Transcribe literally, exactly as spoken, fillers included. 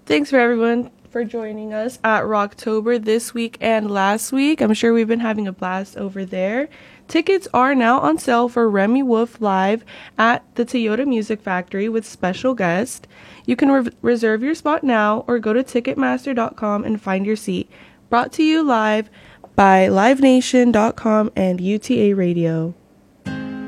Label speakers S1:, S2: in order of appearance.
S1: Thanks for everyone for joining us at Rocktober this week and last week. I'm sure we've been having a blast over there. Tickets are now on sale for Remy Wolf Live at the Toyota Music Factory with special guest. You can re- reserve your spot now or go to ticketmaster dot com and find your seat. Brought to you live by live nation dot com and U T A Radio.